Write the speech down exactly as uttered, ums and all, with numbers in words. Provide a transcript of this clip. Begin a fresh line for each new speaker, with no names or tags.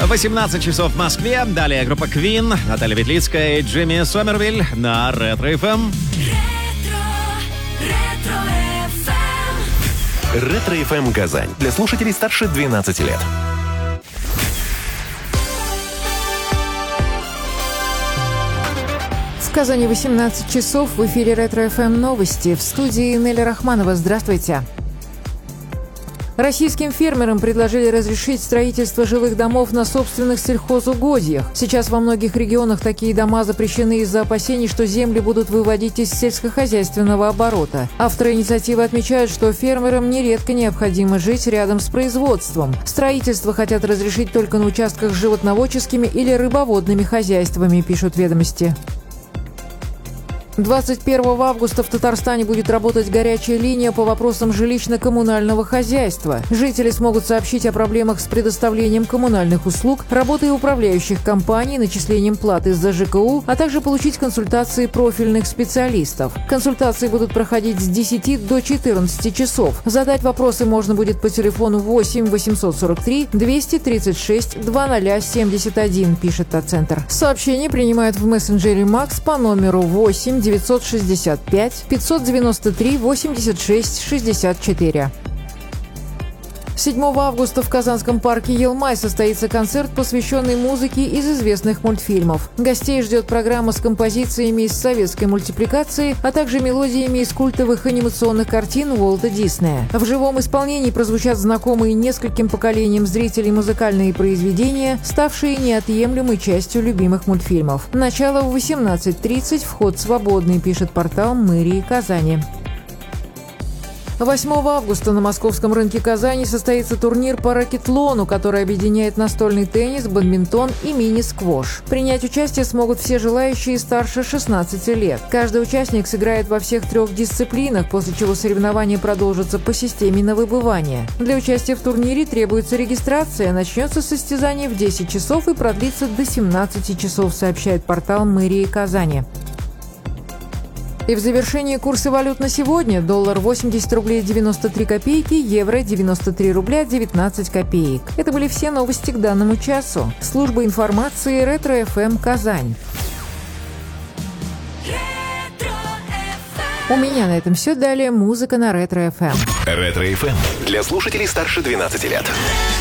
восемнадцать часов в Москве. Далее группа Queen, Наталья Ветлицкая и Джимми Сомервиль на Ретро эф эм.
Ретро эф эм Казань. Для слушателей старше двенадцати лет.
В Казани восемнадцать часов. В эфире Ретро эф эм новости. В студии Неля Рахманова. Здравствуйте. Российским фермерам предложили разрешить строительство жилых домов на собственных сельхозугодьях. Сейчас во многих регионах такие дома запрещены из-за опасений, что земли будут выводить из сельскохозяйственного оборота. Авторы инициативы отмечают, что фермерам нередко необходимо жить рядом с производством. Строительство хотят разрешить только на участках с животноводческими или рыбоводными хозяйствами, пишут ведомости. двадцать первого августа в Татарстане будет работать горячая линия по вопросам жилищно-коммунального хозяйства. Жители смогут сообщить о проблемах с предоставлением коммунальных услуг, работой управляющих компаний, начислением платы за жэ ка у, а также получить консультации профильных специалистов. Консультации будут проходить с десяти до четырнадцати часов. Задать вопросы можно будет по телефону восемь восемьсот сорок три двести тридцать шесть двадцать семьдесят один, пишет Татцентр. Сообщения принимают в мессенджере Макс по номеру восемь девятьсот шестьдесят пять пятьсот девяносто три восемьдесят шесть шестьдесят четыре. седьмого августа в Казанском парке Елмай состоится концерт, посвященный музыке из известных мультфильмов. Гостей ждет программа с композициями из советской мультипликации, а также мелодиями из культовых анимационных картин Уолта Диснея. В живом исполнении прозвучат знакомые нескольким поколениям зрителей музыкальные произведения, ставшие неотъемлемой частью любимых мультфильмов. Начало в восемнадцать тридцать, вход свободный, пишет портал мэрии Казани. восьмого августа на московском рынке Казани состоится турнир по ракетлону, который объединяет настольный теннис, бадминтон и мини-сквош. Принять участие смогут все желающие старше шестнадцати лет. Каждый участник сыграет во всех трех дисциплинах, после чего соревнования продолжатся по системе на выбывание. Для участия в турнире требуется регистрация. Начнется состязание в десять часов и продлится до семнадцати часов, сообщает портал мэрии Казани. И в завершении курсы валют на сегодня. Доллар восемьдесят рублей девяносто три копейки, евро девяносто три рубля девятнадцать копеек. Это были все новости к данному часу. Служба информации Ретро эф эм Казань. У меня на этом все. Далее музыка на Ретро эф эм.
Ретро эф эм для слушателей старше двенадцати лет.